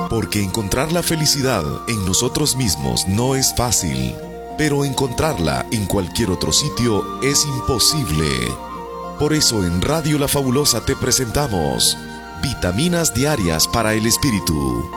Porque encontrar la felicidad en nosotros mismos no es fácil, pero encontrarla en cualquier otro sitio es imposible. Por eso en Radio La Fabulosa te presentamos Vitaminas Diarias para el Espíritu.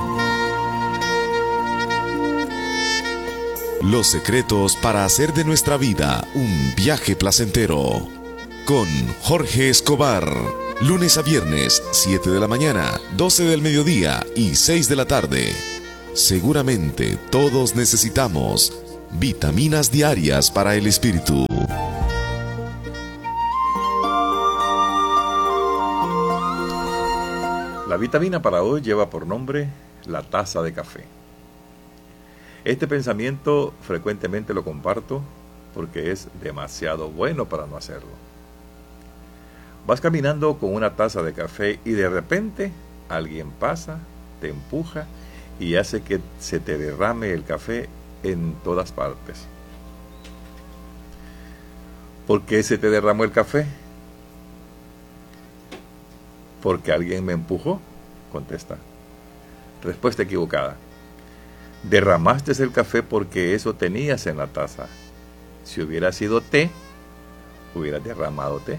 Los secretos para hacer de nuestra vida un viaje placentero. Con Jorge Escobar. Lunes a viernes, 7 de la mañana, 12 del mediodía y 6 de la tarde. Seguramente todos necesitamos vitaminas diarias para el espíritu. La vitamina para hoy lleva por nombre la taza de café. Este pensamiento frecuentemente lo comparto porque es demasiado bueno para no hacerlo. Vas caminando con una taza de café y de repente alguien pasa, te empuja y hace que se te derrame el café en todas partes. ¿Por qué se te derramó el café? Porque alguien me empujó, contesta. Respuesta equivocada. Derramaste el café porque eso tenías en la taza. Si hubiera sido té, hubieras derramado té.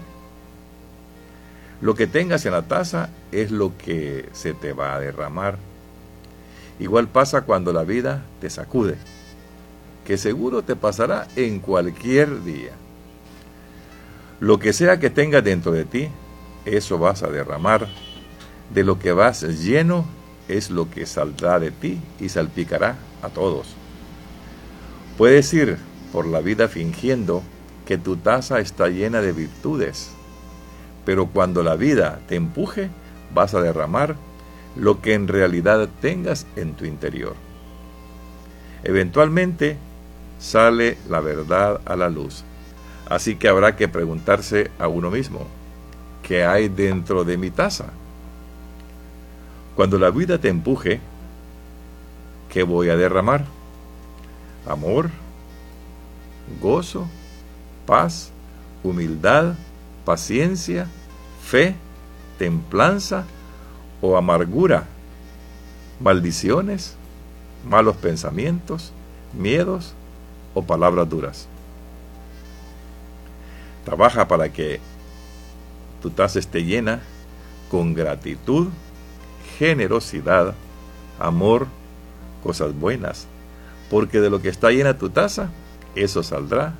Lo que tengas en la taza es lo que se te va a derramar. Igual pasa cuando la vida te sacude, que seguro te pasará en cualquier día. Lo que sea que tengas dentro de ti, eso vas a derramar. De lo que vas lleno es lo que saldrá de ti y salpicará a todos. Puedes ir por la vida fingiendo que tu taza está llena de virtudes, pero cuando la vida te empuje, vas a derramar lo que en realidad tengas en tu interior. Eventualmente sale la verdad a la luz, así que habrá que preguntarse a uno mismo, ¿qué hay dentro de mi taza? Cuando la vida te empuje, ¿qué voy a derramar? Amor, gozo, paz, humildad, paciencia, fe, templanza o amargura, maldiciones, malos pensamientos, miedos o palabras duras. Trabaja para que tu taza esté llena con gratitud, generosidad, amor, cosas buenas, porque de lo que está llena tu taza, eso saldrá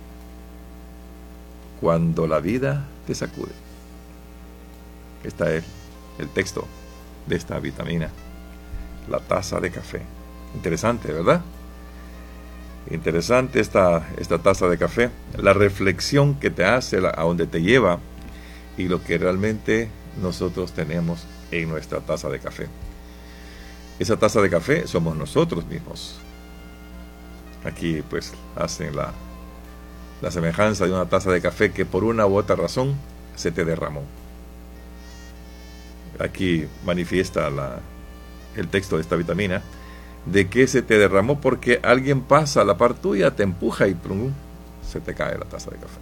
cuando la vida te sacude. Este es el texto de esta vitamina, la taza de café. Interesante, ¿verdad? Interesante esta taza de café, la reflexión que te hace, a donde te lleva y lo que realmente nosotros tenemos en nuestra taza de café. Esa taza de café somos nosotros mismos. Aquí pues hacen la semejanza de una taza de café que por una u otra razón se te derramó. Aquí manifiesta el texto de esta vitamina, de que se te derramó porque alguien pasa a la par tuya, te empuja y plum, se te cae la taza de café.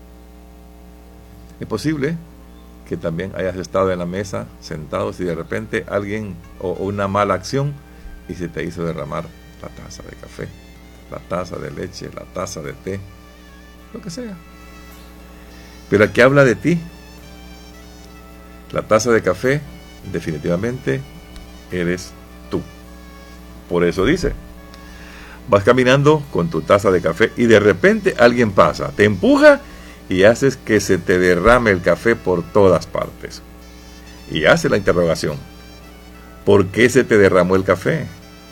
Es posible que también hayas estado en la mesa sentados y de repente alguien o una mala acción y se te hizo derramar la taza de café, la taza de leche, la taza de té, lo que sea. Pero aquí habla de ti. La taza de café definitivamente eres tú. Por eso dice, vas caminando con tu taza de café y de repente alguien pasa, te empuja y haces que se te derrame el café por todas partes. Y hace la interrogación, ¿por qué se te derramó el café?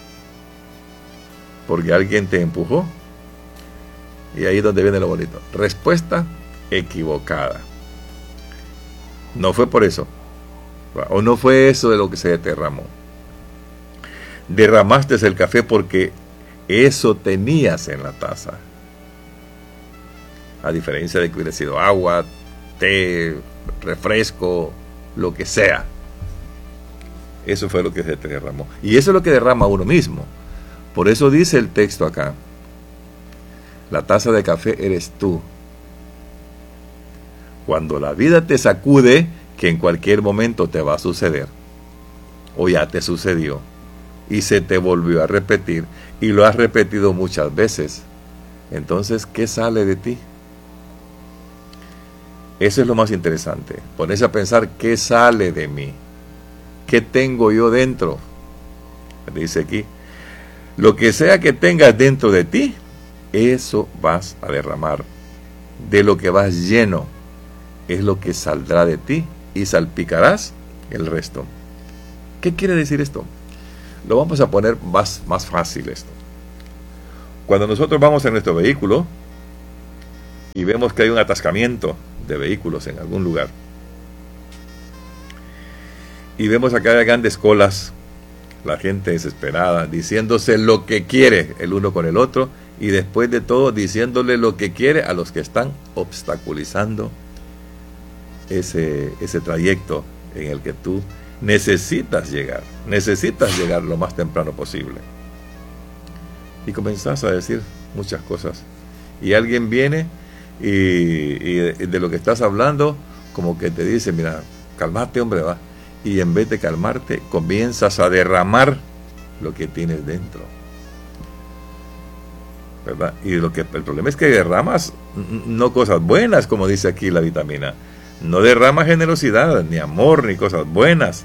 ¿Porque alguien te empujó? Y ahí es donde viene lo bonito. Respuesta equivocada. No fue por eso. O no fue eso de lo que se te derramó. Derramaste el café porque eso tenías en la taza. A diferencia de que hubiera sido agua, té, refresco, lo que sea. Eso fue lo que se te derramó. Y eso es lo que derrama uno mismo. Por eso dice el texto acá, la taza de café eres tú. Cuando la vida te sacude, que en cualquier momento te va a suceder, o ya te sucedió, y se te volvió a repetir y lo has repetido muchas veces. Entonces, ¿qué sale de ti? Eso es lo más interesante. Ponerse a pensar qué sale de mí. ¿Qué tengo yo dentro? Dice aquí, lo que sea que tengas dentro de ti, eso vas a derramar. De lo que vas lleno, es lo que saldrá de ti y salpicarás el resto. ¿Qué quiere decir esto? Lo vamos a poner más fácil esto. Cuando nosotros vamos en nuestro vehículo y vemos que hay un atascamiento de vehículos en algún lugar y vemos acá grandes colas, la gente desesperada, diciéndose lo que quiere el uno con el otro y después de todo diciéndole lo que quiere a los que están obstaculizando ese trayecto en el que tú necesitas llegar lo más temprano posible. Y comenzás a decir muchas cosas. Y alguien viene y de lo que estás hablando, como que te dice, mira, cálmate, hombre, va. Y en vez de calmarte, comienzas a derramar lo que tienes dentro. ¿Verdad? Y el problema es que derramas no cosas buenas, como dice aquí la vitamina. No derramas generosidad, ni amor, ni cosas buenas.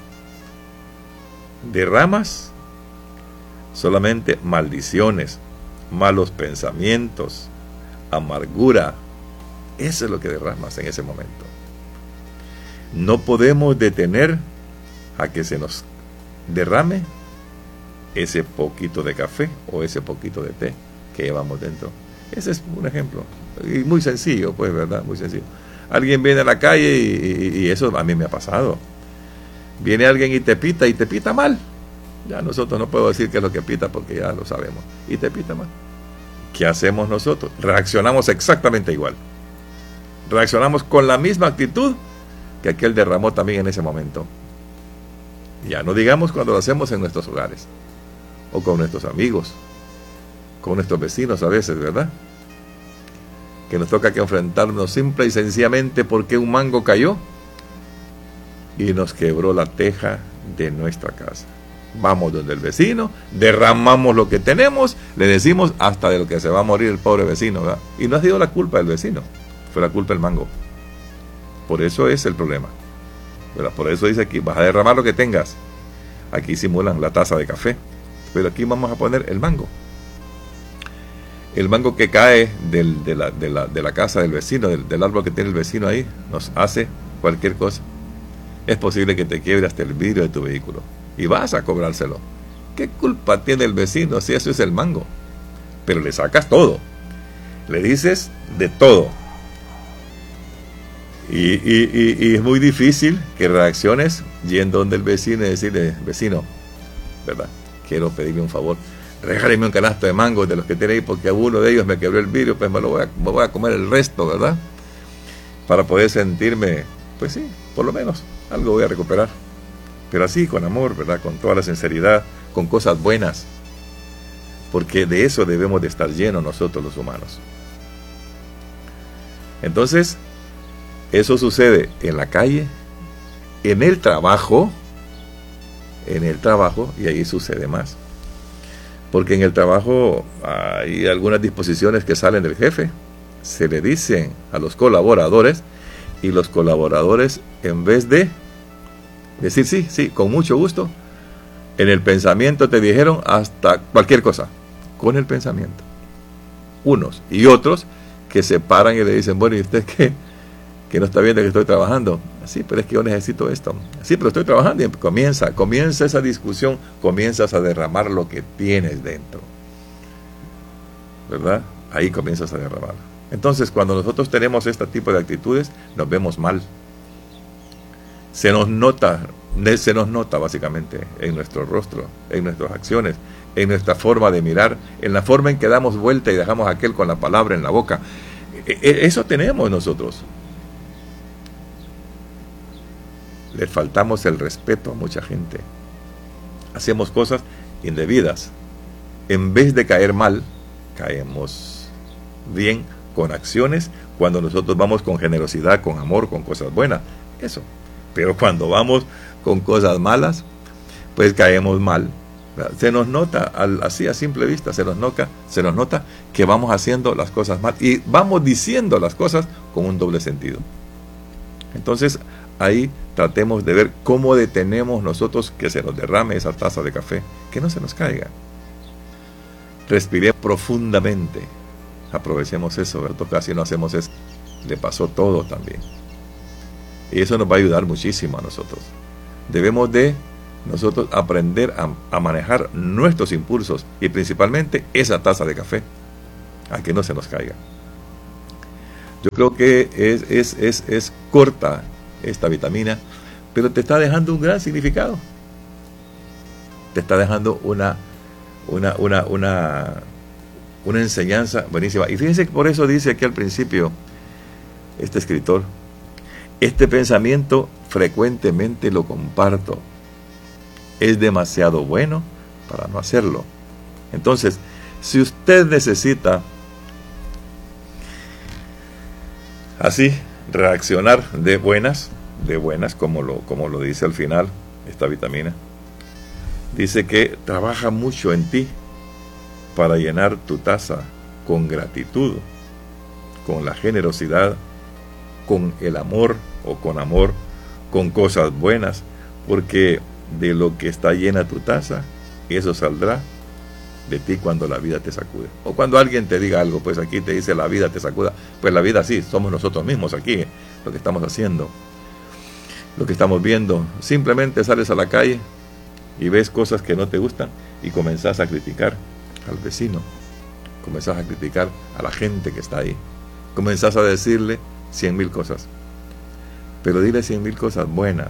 Derramas solamente maldiciones, malos pensamientos, amargura. Eso es lo que derramas en ese momento. No podemos detener a que se nos derrame ese poquito de café o ese poquito de té que llevamos dentro. Ese es un ejemplo. Y muy sencillo, pues, ¿verdad? Muy sencillo. Alguien viene a la calle y eso a mí me ha pasado. Viene alguien y te pita mal. Ya nosotros no puedo decir qué es lo que pita porque ya lo sabemos. Y te pita mal. ¿Qué hacemos nosotros? Reaccionamos exactamente igual. Reaccionamos con la misma actitud que aquel derramó también en ese momento. Ya no digamos cuando lo hacemos en nuestros hogares, o con nuestros amigos, con nuestros vecinos a veces, ¿verdad? Que nos toca que enfrentarnos simple y sencillamente porque un mango cayó y nos quebró la teja de nuestra casa. Vamos donde el vecino, derramamos lo que tenemos, le decimos hasta de lo que se va a morir el pobre vecino, ¿verdad? Y no ha sido la culpa del vecino, fue la culpa del mango. Por eso es el problema, ¿verdad? Por eso dice aquí, vas a derramar lo que tengas. Aquí simulan la taza de café, pero aquí vamos a poner el mango. El mango que cae de la casa del vecino, del árbol que tiene el vecino ahí, nos hace cualquier cosa. Es posible que te quiebre hasta el vidrio de tu vehículo y vas a cobrárselo. ¿Qué culpa tiene el vecino si eso es el mango? Pero le sacas todo, le dices de todo. Y es muy difícil que reacciones yendo donde el vecino y decirle, vecino, ¿verdad? Quiero pedirle un favor, regáleme un canasto de mangos de los que tiene ahí porque a uno de ellos me quebró el vidrio, pues me voy a comer el resto, ¿verdad? Para poder sentirme, pues sí, por lo menos algo voy a recuperar. Pero así, con amor, ¿verdad? Con toda la sinceridad, con cosas buenas. Porque de eso debemos de estar llenos nosotros los humanos. Entonces, eso sucede en la calle, en el trabajo, y ahí sucede más. Porque en el trabajo hay algunas disposiciones que salen del jefe, se le dicen a los colaboradores, y los colaboradores, en vez de decir sí, con mucho gusto, en el pensamiento te dijeron hasta cualquier cosa, con el pensamiento. Unos y otros que se paran y le dicen, bueno, ¿y usted qué? Que no está viendo que estoy trabajando. Sí, pero es que yo necesito esto. Sí, pero estoy trabajando. Y comienza esa discusión, comienzas a derramar lo que tienes dentro, ¿verdad? Ahí comienzas a derramar. Entonces, cuando nosotros tenemos este tipo de actitudes, nos vemos mal. Se nos nota básicamente en nuestro rostro, en nuestras acciones, en nuestra forma de mirar, en la forma en que damos vuelta y dejamos a aquel con la palabra en la boca. Eso tenemos nosotros. Le faltamos el respeto a mucha gente. Hacemos cosas indebidas. En vez de caer mal, caemos bien con acciones cuando nosotros vamos con generosidad, con amor, con cosas buenas. Eso. Pero cuando vamos con cosas malas, pues caemos mal Se nos nota, así a simple vista, se nos nota que vamos haciendo las cosas mal y vamos diciendo las cosas con un doble sentido. Entonces, ahí tratemos de ver cómo detenemos nosotros que se nos derrame esa taza de café, que no se nos caiga. Respiré profundamente. Aprovechemos eso, ¿verdad? Casi no hacemos eso. Le pasó todo también. Y eso nos va a ayudar muchísimo a nosotros. Debemos de nosotros aprender a manejar nuestros impulsos y principalmente esa taza de café, a que no se nos caiga. Yo creo que es corta esta vitamina, pero te está dejando un gran significado. Te está dejando una enseñanza buenísima. Y fíjense que por eso dice aquí al principio este escritor: este pensamiento frecuentemente lo comparto. Es demasiado bueno para no hacerlo. Entonces, si usted necesita así reaccionar de buenas, como lo dice al final esta vitamina, dice que trabaja mucho en ti para llenar tu taza con gratitud, con la generosidad, con el amor o con amor, con cosas buenas, porque de lo que está llena tu taza, eso saldrá de ti cuando la vida te sacude. O cuando alguien te diga algo, pues aquí te dice la vida te sacuda, pues la vida sí, somos nosotros mismos aquí, lo que estamos haciendo, lo que estamos viendo. Simplemente sales a la calle y ves cosas que no te gustan y comenzás a criticar al vecino, comenzás a criticar a la gente que está ahí, comenzás a decirle 100,000 cosas, pero dile 100,000 cosas buenas,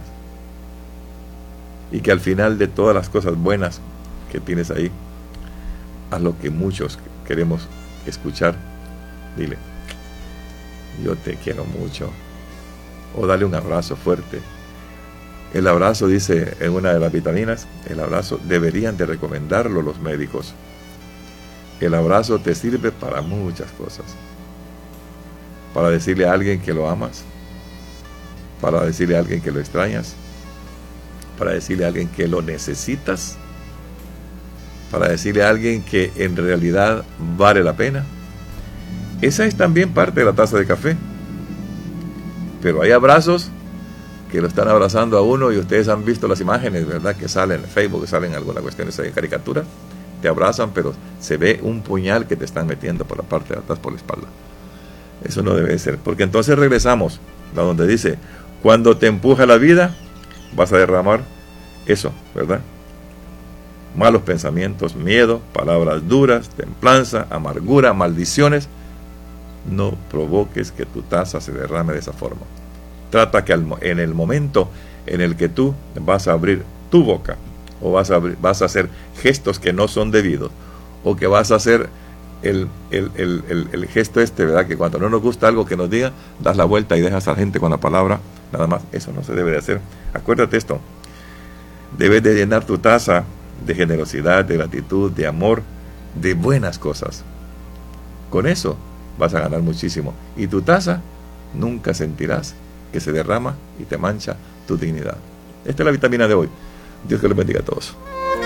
y que al final de todas las cosas buenas que tienes ahí, haz lo que muchos queremos escuchar. Dile: yo te quiero mucho, o dale un abrazo fuerte. El abrazo, dice en una de las vitaminas, el abrazo deberían de recomendarlo los médicos. El abrazo te sirve para muchas cosas, para decirle a alguien que lo amas, para decirle a alguien que lo extrañas, para decirle a alguien que lo necesitas, para decirle a alguien que en realidad vale la pena. Esa es también parte de la taza de café. Pero hay abrazos que lo están abrazando a uno, y ustedes han visto las imágenes, ¿verdad?, que salen en Facebook, que salen algunas cuestiones de caricatura. Te abrazan, pero se ve un puñal que te están metiendo por la parte de atrás, por la espalda. Eso no debe ser, porque entonces regresamos a donde dice: cuando te empuja la vida, vas a derramar eso, ¿verdad? Malos pensamientos, miedo, palabras duras, templanza, amargura, maldiciones. No provoques que tu taza se derrame de esa forma. Trata que en el momento en el que tú vas a abrir tu boca, o vas a hacer gestos que no son debidos, o que vas a hacer el gesto ¿verdad?, que cuando no nos gusta algo que nos diga, das la vuelta y dejas a la gente con la palabra nada más. Eso no se debe de hacer. Acuérdate esto: debes de llenar tu taza de generosidad, de gratitud, de amor, de buenas cosas. Con eso vas a ganar muchísimo, y tu taza nunca sentirás que se derrama y te mancha tu dignidad. Esta es la vitamina de hoy. Dios que los bendiga a todos.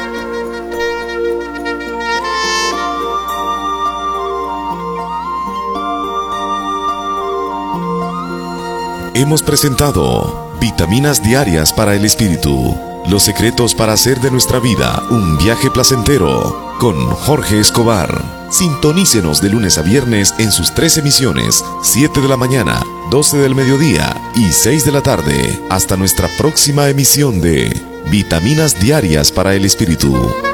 Hemos presentado Vitaminas Diarias para el Espíritu, los secretos para hacer de nuestra vida un viaje placentero, con Jorge Escobar. Sintonícenos de lunes a viernes en sus 3 emisiones: 7 de la mañana, 12 del mediodía y 6 de la tarde. Hasta nuestra próxima emisión de Vitaminas Diarias para el Espíritu.